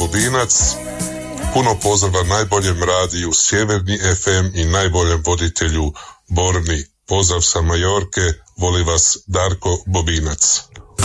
Bobinac. Puno pozdrava najboljem radiju Sjeverni FM i najboljem voditelju Borni. Pozdrav sa Majorke, voli vas Darko Bobinac.